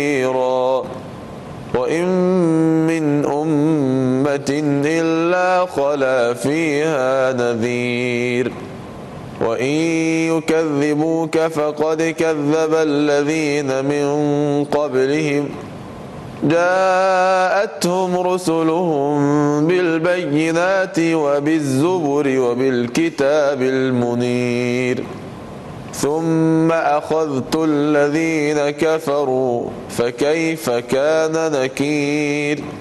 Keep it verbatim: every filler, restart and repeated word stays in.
نذيرا وإن من أمة إلا خلا فيها نذير وإن يكذبوك فقد كذب الذين من قبلهم جاءتهم رسلهم بالبينات وبالزبر وبالكتاب المنير ثم أخذت الذين كفروا فكيف كان نكير